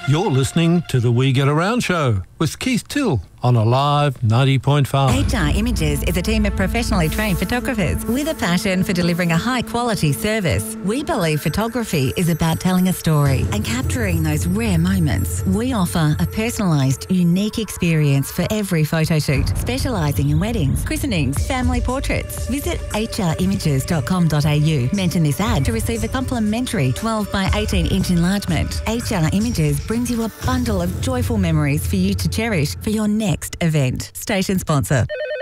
You're listening to the We Get Around Show with Keith Till on Alive 90.5. HR Images is a team of professionally trained photographers with a passion for delivering a high-quality service. We believe photography is about telling a story and capturing those rare moments. We offer a personalised, unique experience for every photo shoot, specialising in weddings, christenings, family portraits. Visit hrimages.com.au. Mention this ad to receive a complimentary 12 by 18-inch enlargement. HR Images brings you a bundle of joyful memories for you to cherish for your next event. Station sponsor.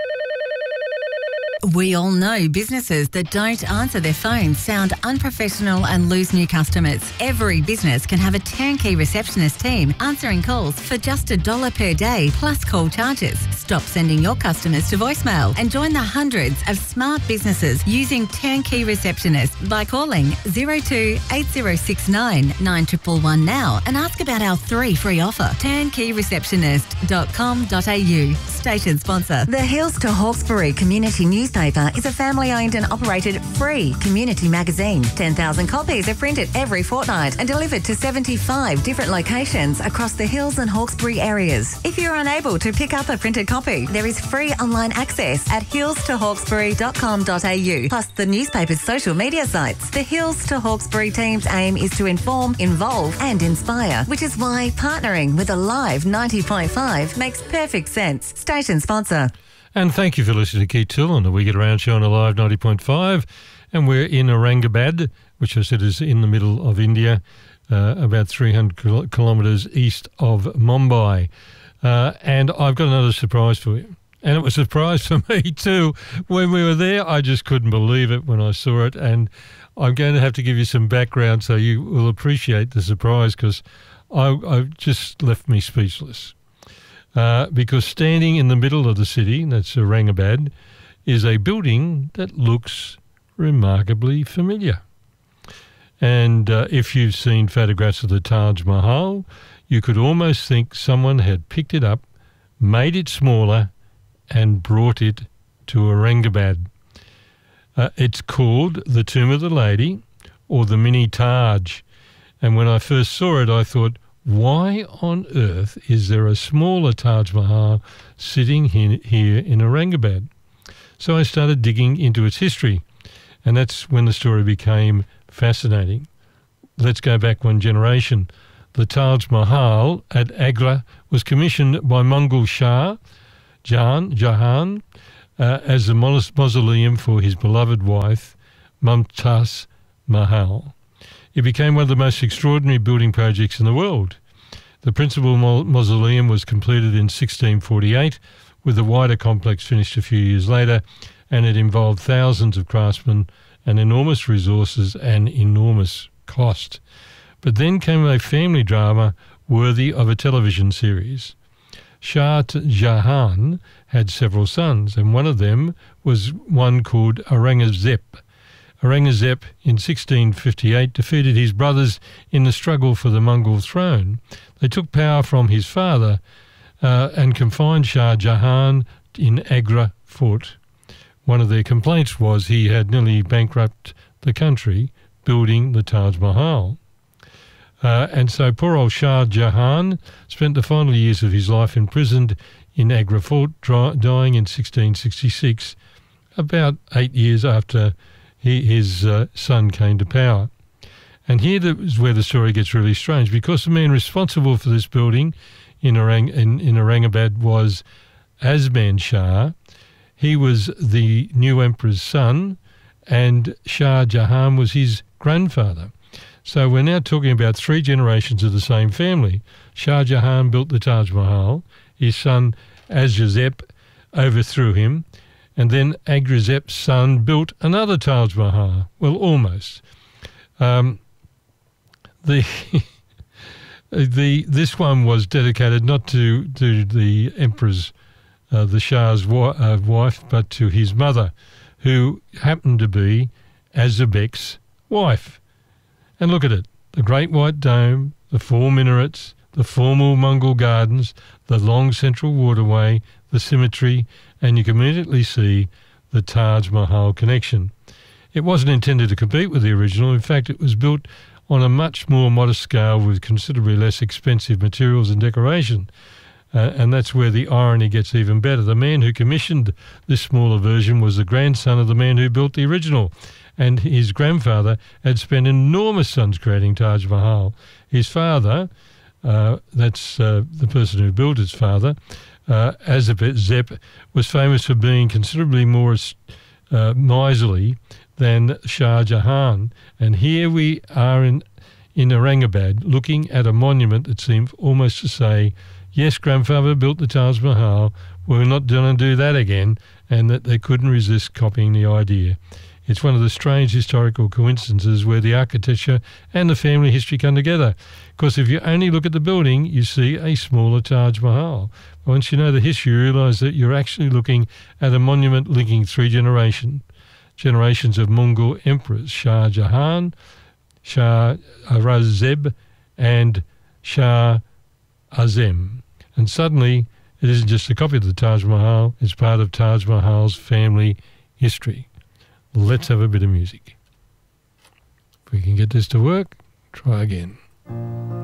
We all know businesses that don't answer their phones sound unprofessional and lose new customers. Every business can have a turnkey receptionist team answering calls for just $1 per day plus call charges. Stop sending your customers to voicemail and join the hundreds of smart businesses using turnkey receptionists by calling 02 8069 9111 now and ask about our 3 free offer. Turnkeyreceptionist.com.au. Station sponsor. The Hills to Hawkesbury Community Newspaper is a family-owned and operated free community magazine. 10,000 copies are printed every fortnight and delivered to 75 different locations across the Hills and Hawkesbury areas. If you're unable to pick up a printed copy, there is free online access at hillstohawkesbury.com.au, plus the newspaper's social media sites. The Hills to Hawkesbury team's aim is to inform, involve and inspire, which is why partnering with Alive 90.5 makes perfect sense. Station sponsor. And thank you for listening to Keith Till on the We Get Around show on Alive 90.5. And we're in Aurangabad, which I said is in the middle of India, about 300 kilometres east of Mumbai. And I've got another surprise for you. And it was a surprise for me too. When we were there, I just couldn't believe it when I saw it. And I'm going to have to give you some background so you will appreciate the surprise, because I just left me speechless. Because standing in the middle of the city, that's Aurangabad, is a building that looks remarkably familiar. And if you've seen photographs of the Taj Mahal, you could almost think someone had picked it up, made it smaller, and brought it to Aurangabad. It's called the Tomb of the Lady, or the Mini Taj. And when I first saw it, I thought, why on earth is there a smaller Taj Mahal sitting here in Aurangabad? So I started digging into its history, and that's when the story became fascinating. Let's go back one generation. The Taj Mahal at Agra was commissioned by Mughal Shah Jahan as a mausoleum for his beloved wife, Mumtaz Mahal. It became one of the most extraordinary building projects in the world. The principal mausoleum was completed in 1648, with the wider complex finished a few years later, and it involved thousands of craftsmen and enormous resources and enormous cost. But then came a family drama worthy of a television series. Shah Jahan had several sons, and one of them was one called Aurangzeb. Aurangzeb in 1658 defeated his brothers in the struggle for the Mughal throne. They took power from his father and confined Shah Jahan in Agra fort. One of their complaints was he had nearly bankrupted the country building the Taj Mahal. And so poor old Shah Jahan spent the final years of his life imprisoned in Agra fort, dying in 1666, about 8 years after his son came to power. And here is where the story gets really strange, because the man responsible for this building in Aurangabad was Azman Shah. He was the new emperor's son, and Shah Jahan was his grandfather. So we're now talking about 3 generations of the same family. Shah Jahan built the Taj Mahal. His son Aurangzeb overthrew him. And then Aurangzeb's son built another Taj Mahal. Well, almost. This one was dedicated not to the emperor's, the Shah's wife, but to his mother, who happened to be Azbek's wife. And look at it, the Great White Dome, the 4 minarets, the formal Mongol gardens, the long central waterway, the symmetry, and you can immediately see the Taj Mahal connection. It wasn't intended to compete with the original. In fact, it was built on a much more modest scale with considerably less expensive materials and decoration. And that's where the irony gets even better. The man who commissioned this smaller version was the grandson of the man who built the original, and his grandfather had spent enormous sums creating Taj Mahal. His father, that's the person who built his father, Aurangzeb, was famous for being considerably more miserly than Shah Jahan. And here we are in Aurangabad looking at a monument that seemed almost to say, yes, grandfather built the Taj Mahal, we're not going to do that again, and that they couldn't resist copying the idea. It's one of the strange historical coincidences where the architecture and the family history come together. Because if you only look at the building, you see a smaller Taj Mahal. But once you know the history, you realise that you're actually looking at a monument linking three generations of Mughal emperors, Shah Jahan, Shah Aurangzeb, and Shah Azam. And suddenly, it isn't just a copy of the Taj Mahal, it's part of Taj Mahal's family history. Let's have a bit of music. If we can get this to work, try again.